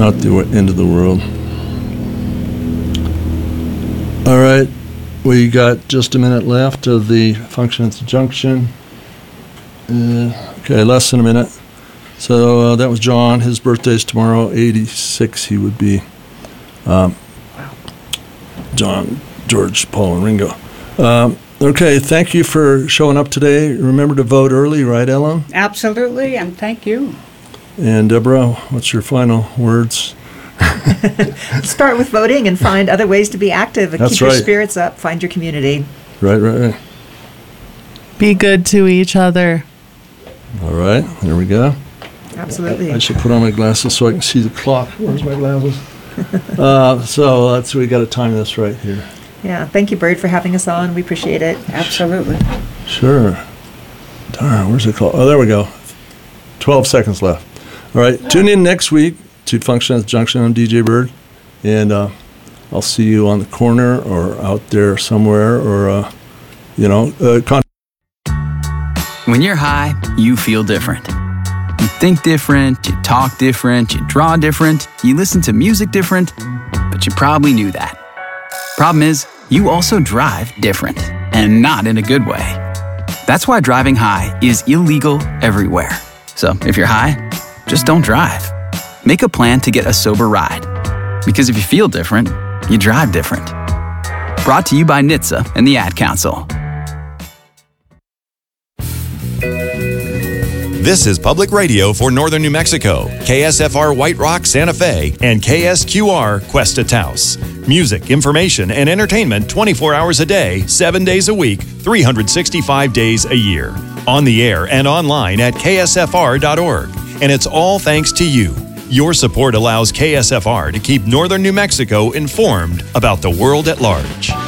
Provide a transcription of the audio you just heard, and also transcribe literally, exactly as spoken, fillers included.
not the end of the world. All right, we got just a minute left of the function at the junction. Uh, okay, less than a minute. So uh, that was John. His birthday's tomorrow, eighty-six he would be. Um, John, George, Paul, and Ringo. Um, okay, thank you for showing up today. Remember to vote early, right, Ellen? Absolutely, and thank you. And Deborah, what's your final words? Start with voting and find other ways to be active and That's keep your right. spirits up. Find your community. Right, right, right. Be good to each other. All right, there we go. Absolutely. I should put on my glasses so I can see the clock. Where's my glasses? uh, so let's we got to time this right here. Yeah. Thank you, Bird, for having us on. We appreciate it. Absolutely. Sure. Darn, where's the clock? Oh, there we go. twelve seconds left. All right, tune in next week to Function at the Junction. I'm D J Bird, and uh, I'll see you on the corner or out there somewhere, or uh, you know, uh, con- When you're high, you feel different. You think different, you talk different, you draw different, you listen to music different, but you probably knew that. Problem is, you also drive different, and not in a good way. That's why driving high is illegal everywhere. So if you're high, just don't drive. Make a plan to get a sober ride. Because if you feel different, you drive different. Brought to you by N H T S A and the Ad Council. This is Public Radio for Northern New Mexico, K S F R White Rock, Santa Fe, and K S Q R Cuesta Taos. Music, information, and entertainment twenty-four hours a day, seven days a week, three hundred sixty-five days a year. On the air and online at K S F R dot org. And it's all thanks to you. Your support allows K S F R to keep Northern New Mexico informed about the world at large.